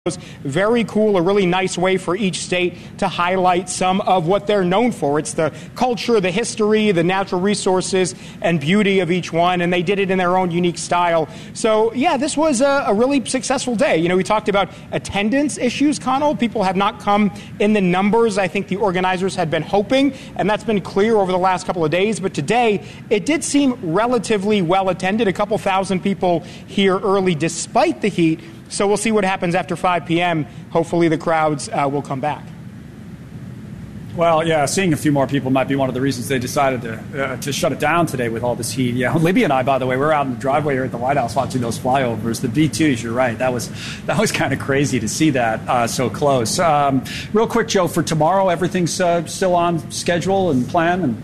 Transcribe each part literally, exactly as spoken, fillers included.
Very cool, a really nice way for each state to highlight some of what they're known for. It's the culture, the history, the natural resources, and beauty of each one, and they did it in their own unique style. So, yeah, this was a, a really successful day. You know, we talked about attendance issues, Connell. People have not come in the numbers I think the organizers had been hoping, and that's been clear over the last couple of days. But today, it did seem relatively well attended. A couple thousand people here early despite the heat. So we'll see what happens after five p.m. Hopefully the crowds uh, will come back. Well, yeah, seeing a few more people might be one of the reasons they decided to uh, to shut it down today with all this heat. Yeah, Libby and I, by the way, we're out in the driveway here at the White House watching those flyovers. The B twos, you're right. That was that was kind of crazy to see that uh, so close. Um, real quick, Joe, for tomorrow, everything's uh, still on schedule and plan and.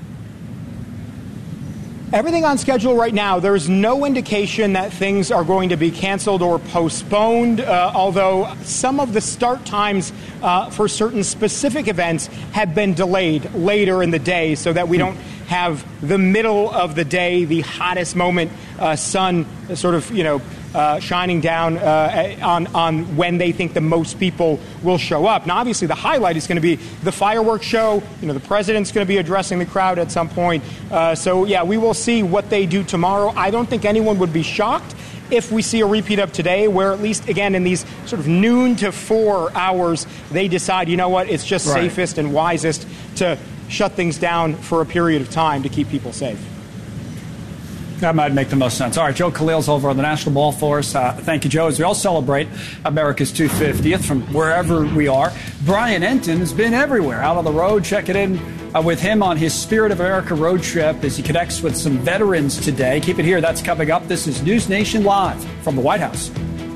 Everything on schedule right now. There's no indication that things are going to be canceled or postponed, uh, although some of the start times uh, for certain specific events have been delayed later in the day so that we don't have the middle of the day, the hottest moment, uh, sun sort of, you know, Uh, shining down uh, on, on when they think the most people will show up. Now, obviously, the highlight is going to be the fireworks show. You know, the president's going to be addressing the crowd at some point. Uh, so, yeah, we will see what they do tomorrow. I don't think anyone would be shocked if we see a repeat of today, where at least, again, in these sort of noon to four hours, they decide, you know what, it's just right. safest and wisest to shut things down for a period of time to keep people safe. That might make the most sense. All right, Joe Khalil's over on the National Ball Force. Uh, thank you, Joe, as we all celebrate America's two hundred fiftieth from wherever we are. Brian Enton has been everywhere, out on the road. Check it in uh, with him on his Spirit of America road trip as he connects with some veterans today. Keep it here. That's coming up. This is News Nation Live from the White House.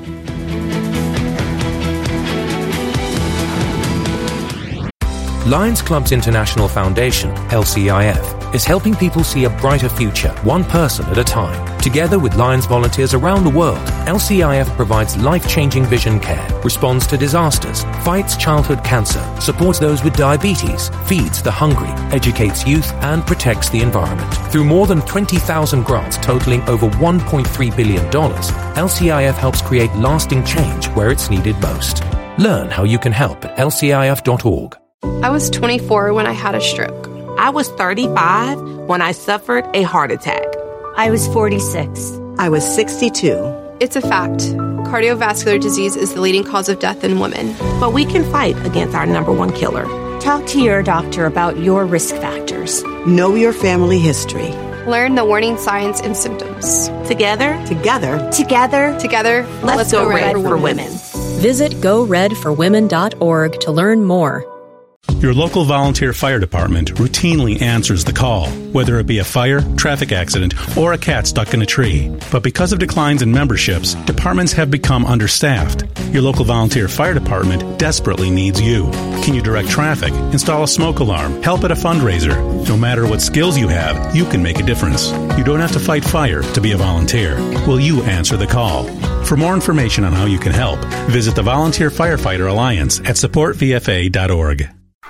Lions Clubs International Foundation, L C I F, is helping people see a brighter future, one person at a time. Together with Lions volunteers around the world, L C I F provides life-changing vision care, responds to disasters, fights childhood cancer, supports those with diabetes, feeds the hungry, educates youth, and protects the environment. Through more than twenty thousand grants totaling over one point three billion dollars, L C I F helps create lasting change where it's needed most. Learn how you can help at L C I F dot org. I was twenty-four when I had a stroke. I was thirty-five when I suffered a heart attack. I was forty-six. I was sixty-two. It's a fact. Cardiovascular disease is the leading cause of death in women. But we can fight against our number one killer. Talk to your doctor about your risk factors. Know your family history. Learn the warning signs and symptoms. Together, together, together, together, let's, let's go, go red, red for, for women. women. Visit go red for women dot org to learn more. Your local volunteer fire department routinely answers the call, whether it be a fire, traffic accident, or a cat stuck in a tree. But because of declines in memberships, departments have become understaffed. Your local volunteer fire department desperately needs you. Can you direct traffic, install a smoke alarm, help at a fundraiser? No matter what skills you have, you can make a difference. You don't have to fight fire to be a volunteer. Will you answer the call? For more information on how you can help, visit the Volunteer Firefighter Alliance at support v f a dot org.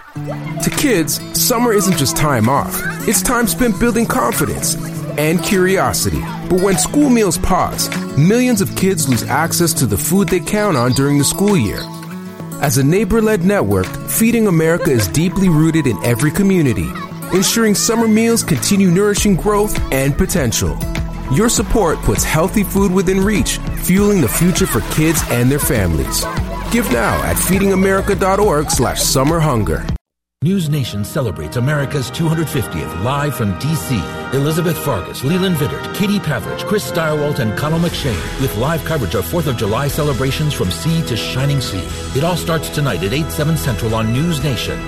To kids, summer isn't just time off. It's time spent building confidence and curiosity. But when school meals pause, millions of kids lose access to the food they count on during the school year. As a neighbor-led network, Feeding America is deeply rooted in every community, ensuring summer meals continue nourishing growth and potential. Your support puts healthy food within reach, fueling the future for kids and their families. Give now at feeding america dot org slash summer hunger. News Nation celebrates America's two hundred fiftieth live from D C. Elizabeth Fargus, Leland Vittert, Katie Pavlich, Chris Stirewalt, and Connell McShane with live coverage of fourth of July celebrations from sea to shining sea. It all starts tonight at eight, seven Central on News Nation.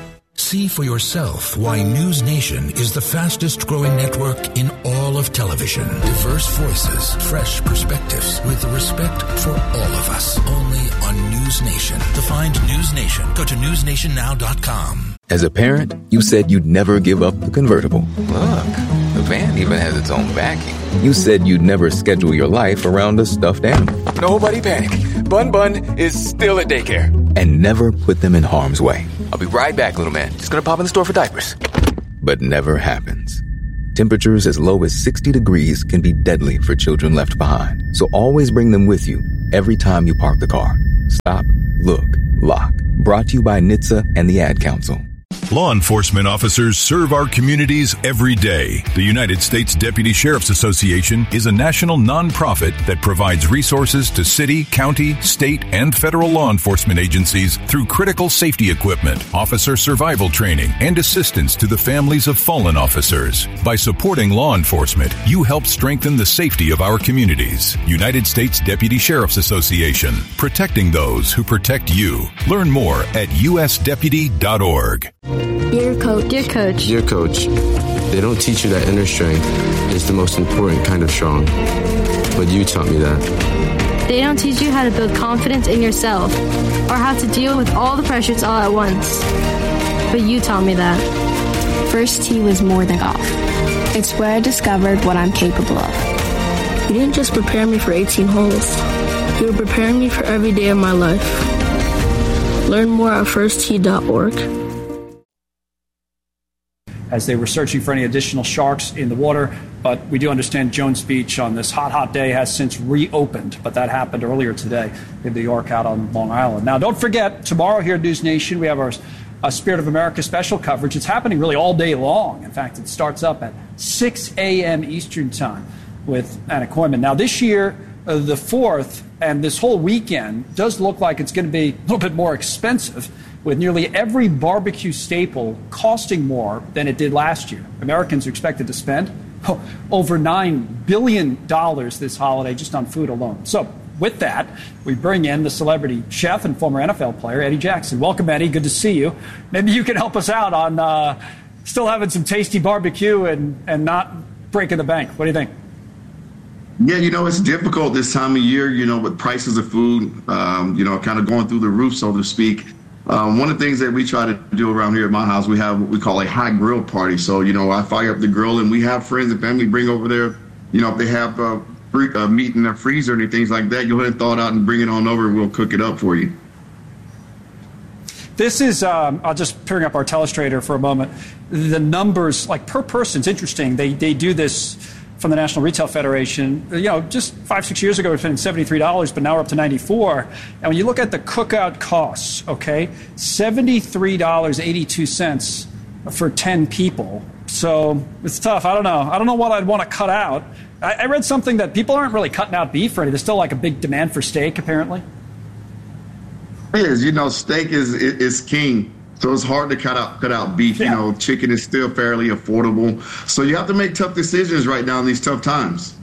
See for yourself why News Nation is the fastest growing network in all of television. Diverse voices, fresh perspectives, with respect for all of us. Only on News Nation. To find News Nation, go to news nation now dot com. As a parent, you said you'd never give up the convertible. Look, the van even has its own backing. You said you'd never schedule your life around a stuffed animal. Nobody panic. Bun Bun is still at daycare. And never put them in harm's way. I'll be right back, little man. Just gonna pop in the store for diapers. But never happens. Temperatures as low as sixty degrees can be deadly for children left behind. So always bring them with you every time you park the car. Stop, look, lock. Brought to you by N H T S A and the Ad Council. Law enforcement officers serve our communities every day. The United States Deputy Sheriff's Association is a national nonprofit that provides resources to city, county, state, and federal law enforcement agencies through critical safety equipment, officer survival training, and assistance to the families of fallen officers. By supporting law enforcement, you help strengthen the safety of our communities. United States Deputy Sheriff's Association, protecting those who protect you. Learn more at u s deputy dot org. Dear coach. Dear coach. Dear coach, they don't teach you that inner strength is the most important kind of strong. But you taught me that. They don't teach you how to build confidence in yourself or how to deal with all the pressures all at once. But you taught me that. First tee was more than golf. It's where I discovered what I'm capable of. You didn't just prepare me for eighteen holes. You were preparing me for every day of my life. Learn more at first tee dot org. As they were searching for any additional sharks in the water. But we do understand Jones Beach on this hot, hot day has since reopened. But that happened earlier today in New York out on Long Island. Now, don't forget, tomorrow here at News Nation, we have our uh, Spirit of America special coverage. It's happening really all day long. In fact, it starts up at six a.m. Eastern Time with Anna Koyman. Now, this year, uh, the fourth and this whole weekend does look like it's going to be a little bit more expensive, with nearly every barbecue staple costing more than it did last year. Americans are expected to spend oh, over nine billion dollars this holiday just on food alone. So with that, we bring in the celebrity chef and former N F L player, Eddie Jackson. Welcome, Eddie. Good to see you. Maybe you can help us out on uh, still having some tasty barbecue and, and not breaking the bank. What do you think? Yeah, you know, it's difficult this time of year, you know, with prices of food, um, you know, kind of going through the roof, so to speak. Um, one of the things that we try to do around here at my house, we have what we call a hot grill party. So, you know, I fire up the grill and we have friends and family bring over there, you know, if they have uh, free, uh, meat in their freezer and things like that, go ahead and thaw it out and bring it on over and we'll cook it up for you. This is, um, I'll just bring up our telestrator for a moment. The numbers, like per person, it's interesting. They, they do this from the National Retail Federation. You know, just five, six years ago, we were spending seventy-three dollars, but now we're up to ninety-four dollars. And when you look at the cookout costs, okay, seventy-three dollars and eighty-two cents for ten people. So it's tough. I don't know. I don't know what I'd want to cut out. I, I read something that people aren't really cutting out beef or anything. There's still like a big demand for steak, apparently. It is. You know, steak is is king. So it's hard to cut out cut out beef. Yeah. You know, chicken is still fairly affordable. So you have to make tough decisions right now in these tough times.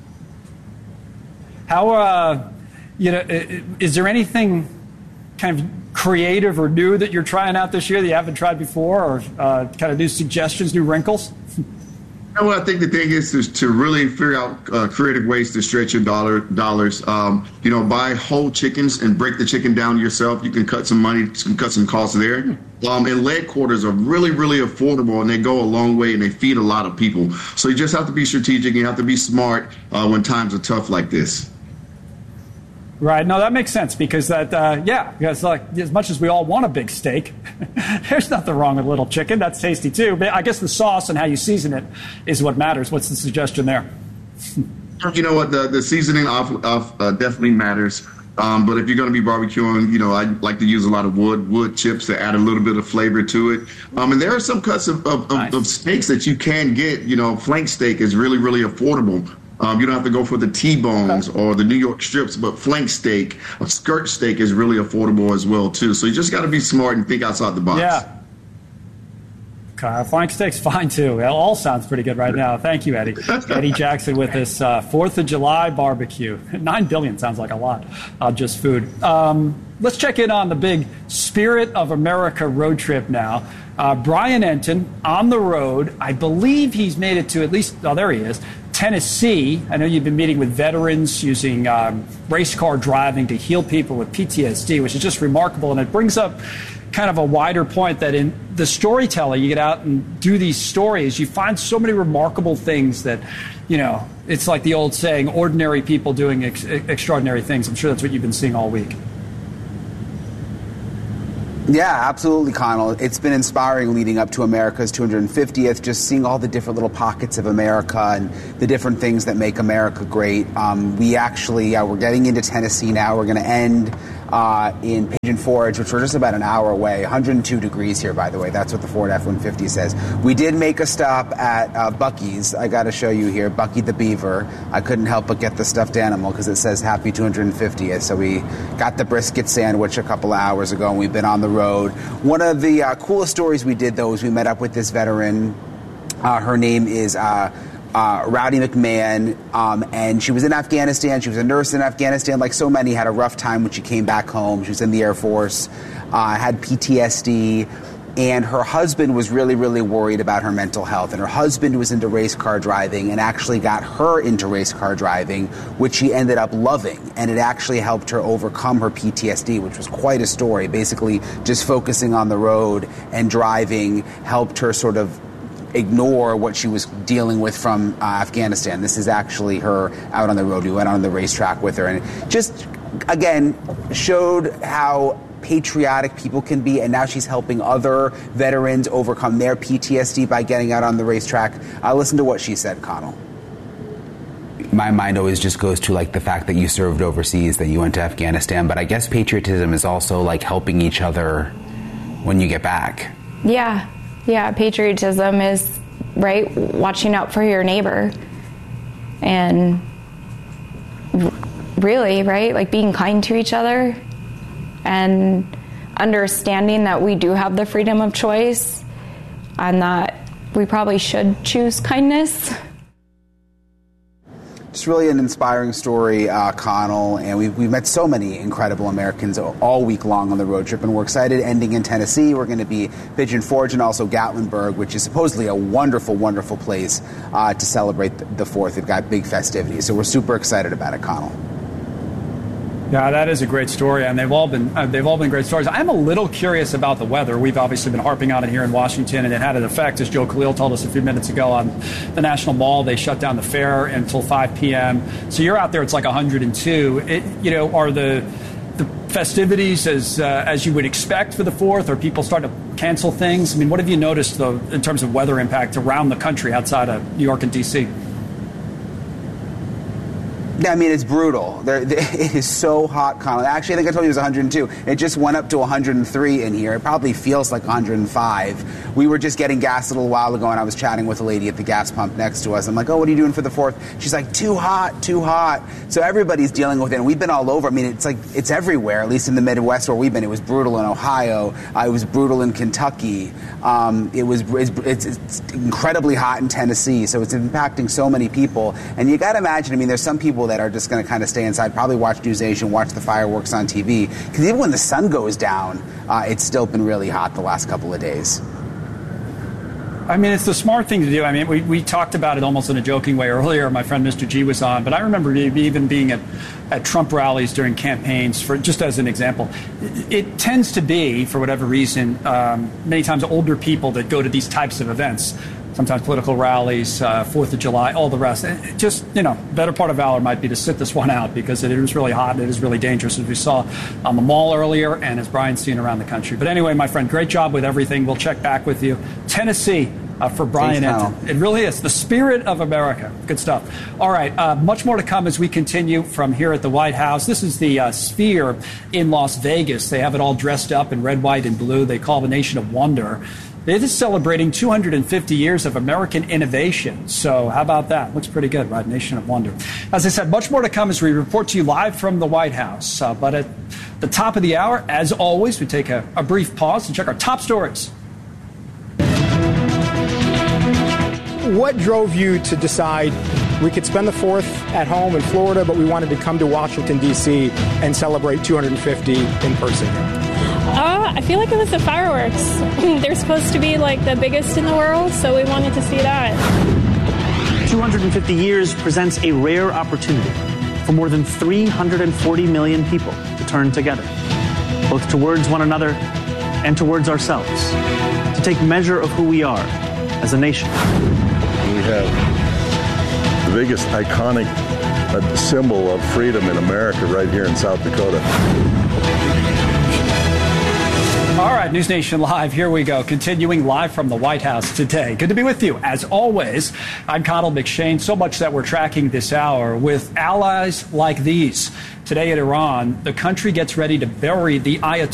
How, uh, you know, is there anything kind of creative or new that you're trying out this year that you haven't tried before, or uh, kind of new suggestions, new wrinkles? Well, I think the thing is to, to really figure out uh, creative ways to stretch your dollar dollars. Um, you know, buy whole chickens and break the chicken down yourself. You can cut some money, you can cut some costs there. Um, and leg quarters are really, really affordable, and they go a long way, and they feed a lot of people. So you just have to be strategic. You have to be smart uh, when times are tough like this. Right. No, that makes sense because that, uh, yeah, because like as much as we all want a big steak, there's nothing wrong with a little chicken. That's tasty too. But I guess the sauce and how you season it is what matters. What's the suggestion there? You know what? The, the seasoning off, off, uh, definitely matters. Um, but if you're going to be barbecuing, you know, I like to use a lot of wood wood chips to add a little bit of flavor to it. Um, and there are some cuts of, of, nice. of, of steaks that you can get. You know, flank steak is really, really affordable. Um, you don't have to go for the T-bones okay. or the New York strips, but flank steak, a skirt steak is really affordable as well, too. So you just got to be smart and think outside the box. Yeah. Okay, flank steak's fine, too. It all sounds pretty good right now. Thank you, Eddie. Eddie Jackson with this uh, fourth of July barbecue. Nine billion sounds like a lot of just food. Um, let's check in on the big Spirit of America road trip now. Uh, Brian Entin on the road. I believe he's made it to at least, oh, there he is, Tennessee. I know you've been meeting with veterans using um, race car driving to heal people with P T S D, which is just remarkable. And it brings up kind of a wider point that in the storytelling, you get out and do these stories, you find so many remarkable things that, you know, it's like the old saying, ordinary people doing ex- extraordinary things. I'm sure that's what you've been seeing all week. Yeah, absolutely, Connell. It's been inspiring leading up to America's two hundred fiftieth, just seeing all the different little pockets of America and the different things that make America great. Um, we actually, uh, we're getting into Tennessee now. We're going to end uh, in Pigeon Forge, which we're just about an hour away. one hundred two degrees here, by the way. That's what the Ford F one fifty says. We did make a stop at uh, Buc-ee's. I got to show you here, Bucky the Beaver. I couldn't help but get the stuffed animal because it says happy two hundred fiftieth. So we got the brisket sandwich a couple of hours ago, and we've been on the road. One of the uh, coolest stories we did, though, is we met up with this veteran. Uh, her name is uh, uh, Rowdy McMahon, um, and she was in Afghanistan. She was a nurse in Afghanistan. Like so many, had a rough time when she came back home. She was in the Air Force, uh, had P T S D. And her husband was really, really worried about her mental health. And her husband was into race car driving and actually got her into race car driving, which she ended up loving. And it actually helped her overcome her P T S D, which was quite a story. Basically, just focusing on the road and driving helped her sort of ignore what she was dealing with from uh, Afghanistan. This is actually her out on the road. We went on the racetrack with her. And it just, again, showed how patriotic people can be, and now she's helping other veterans overcome their P T S D by getting out on the racetrack. Uh, listen to what she said, Connell. My mind always just goes to like the fact that you served overseas, that you went to Afghanistan, but I guess patriotism is also like helping each other when you get back. Yeah, yeah, patriotism is, right, watching out for your neighbor and really, right, like being kind to each other and understanding that we do have the freedom of choice and that we probably should choose kindness. It's really an inspiring story, uh, Connell, and we've, we've met so many incredible Americans all week long on the road trip, and we're excited. Ending in Tennessee, we're going to be Pigeon Forge and also Gatlinburg, which is supposedly a wonderful, wonderful place uh, to celebrate the fourth. They've got big festivities, so we're super excited about it, Connell. Yeah, that is a great story, and they've all been uh, they've all been great stories. I'm a little curious about the weather. We've obviously been harping on it here in Washington, and it had an effect, as Joe Khalil told us a few minutes ago, on the National Mall. They shut down the fair until five p.m. So you're out there; it's like one hundred two. It, you know, are the the festivities as uh, as you would expect for the fourth? Are people starting to cancel things? I mean, what have you noticed though in terms of weather impact around the country outside of New York and D C? I mean, it's brutal. There, it is so hot, Connell. Actually, I think I told you it was one hundred two. It just went up to one hundred three in here. It probably feels like one hundred five. We were just getting gas a little while ago, and I was chatting with a lady at the gas pump next to us. I'm like, oh, what are you doing for the fourth? She's like, too hot, too hot. So everybody's dealing with it, and we've been all over. I mean, it's like, it's everywhere, at least in the Midwest where we've been. It was brutal in Ohio. Uh, it was brutal in Kentucky. Um, it was it's, it's, it's incredibly hot in Tennessee. So it's impacting so many people. And you got to imagine, I mean, there's some people that are just going to kind of stay inside, probably watch NewsNation, watch the fireworks on T V. Because even when the sun goes down, uh, it's still been really hot the last couple of days. I mean, it's the smart thing to do. I mean, we, we talked about it almost in a joking way earlier. My friend Mister G was on, but I remember even being at, at Trump rallies during campaigns, for just as an example. It, it tends to be, for whatever reason, um, many times older people that go to these types of events. Sometimes political rallies, uh, Fourth of July, all the rest. It just, you know, better part of valor might be to sit this one out because it is really hot and it is really dangerous, as we saw on the mall earlier and as Brian's seen around the country. But anyway, my friend, great job with everything. We'll check back with you. Tennessee. Uh, for Brian Entin. It really is the spirit of America. Good stuff. All right, uh, much more to come as we continue from here at the White House. This is the uh, Sphere in Las Vegas. They have it all dressed up in red, white, and blue. They call it the Nation of Wonder. It is celebrating two hundred fifty years of American innovation. So how about that? Looks pretty good, right? Nation of Wonder. As I said, much more to come as we report to you live from the White House. Uh, but at the top of the hour, as always, we take a, a brief pause and check our top stories. What drove you to decide we could spend the fourth at home in Florida, but we wanted to come to Washington, D C and celebrate two hundred fifty in person? Uh, I feel like it was the fireworks. They're supposed to be like the biggest in the world, so we wanted to see that. two hundred fifty years presents a rare opportunity for more than three hundred forty million people to turn together, both towards one another and towards ourselves, to take measure of who we are as a nation. We have the biggest iconic uh, symbol of freedom in America right here in South Dakota. All right, News Nation Live, here we go. Continuing live from the White House today. Good to be with you. As always, I'm Connell McShane. So much that we're tracking this hour with allies like these. Today in Iran, the country gets ready to bury the Ayatollah